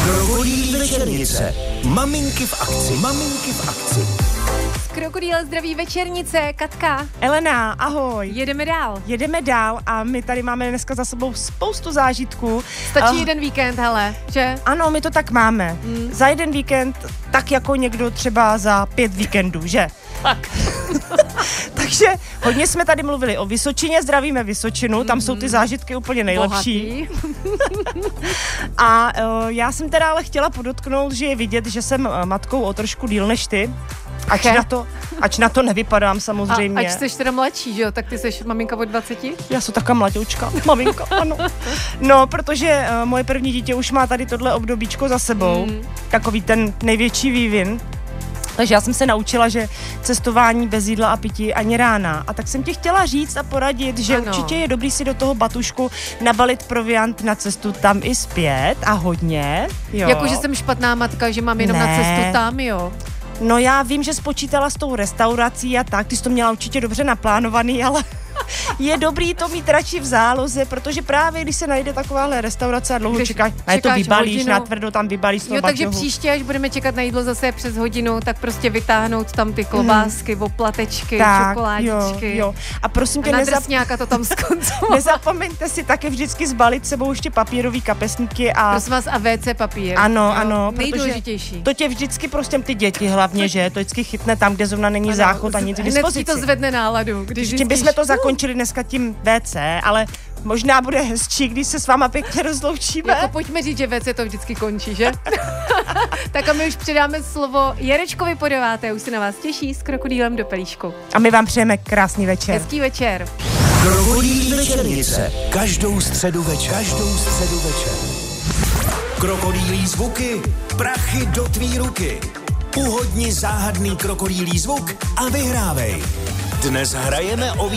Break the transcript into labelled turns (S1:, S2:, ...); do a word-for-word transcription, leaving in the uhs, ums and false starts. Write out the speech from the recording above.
S1: Krokodýlí večernice. Maminky v akci. Maminky v akci.
S2: Krokodýle zdraví večernice, Katka.
S3: Elena, ahoj.
S2: Jedeme dál.
S3: Jedeme dál a my tady máme dneska za sebou spoustu zážitků.
S2: Stačí
S3: uh,
S2: jeden víkend, hele, že?
S3: Ano, my to tak máme.
S2: Mm.
S3: Za jeden víkend, tak jako někdo třeba za pět víkendů, že?
S2: Tak.
S3: Takže hodně jsme tady mluvili o Vysočině, zdravíme Vysočinu, tam mm. jsou ty zážitky úplně nejlepší. A uh, já jsem teda ale chtěla podotknout, že je vidět, že jsem uh, matkou o trošku díl než ty. Ač na, to, ač na to nevypadám samozřejmě.
S2: A ač jsi teda mladší, že jo? Tak ty jsi maminka od dvaceti?
S3: Já jsem taká mladoučka, maminka, ano. No, protože uh, moje první dítě už má tady tohle obdobíčko za sebou. Mm. Takový ten největší vývin. Takže já jsem se naučila, že cestování bez jídla a pití ani rána. A tak jsem ti chtěla říct a poradit, že ano. Určitě je dobrý si do toho batušku nabalit proviant na cestu tam i zpět a hodně.
S2: Jakože jsem špatná matka, že mám jenom
S3: ne.
S2: na cestu tam, jo?
S3: No já vím, že spočítala s tou restaurací a tak, ty jsi to měla určitě dobře naplánovaný, ale je dobrý to mít radši v záloze, protože právě když se najde takováhle restaurace a dlouho když čekáš, na to vybalíš, hodinu. Natvrdo tam vybalíš z toho
S2: Jo, takže
S3: baťohu.
S2: příště, až budeme čekat na jídlo zase přes hodinu, tak prostě vytáhnout tam ty klobásky, mm. oplatečky,
S3: tak,
S2: čokoládičky.
S3: Jo, jo. A prosím tě,
S2: a na
S3: nezap...
S2: drsňáka to tam skoncovat.
S3: Nezapomeňte si taky vždycky zbalit sebou ještě papírový kapesníky a...
S2: Prosím vás, a vé cé papír.
S3: Ano,
S2: jo?
S3: ano.
S2: Nejdůležitější.
S3: To tě vždycky prostě ty děti hlavně, že? To vždycky chytne tam, kde zrovna není ano, záchod a nic k dispozici.
S2: Hned ti to zvedne náladu. Když
S3: tím bychom to zakončili dneska tím vé cé, ale možná bude hezčí, když se s váma pěkně rozloučíme.
S2: Jako pojďme říct, že vé cé to vždycky končí, že? Tak a my už předáme slovo Jarečkovi po deváté, už se na vás těší s Krokodýlem do pelíšku.
S3: A my vám přejeme krásný večer.
S2: Hezký večer.
S1: Krokodýlí večernice. Každou středu večer. Každou středu večer. Krokodýlí zvuky, prachy do tvý ruky. Uhodni záhadný krokodýlí zvuk a vyhrávej. Dnes hrajeme o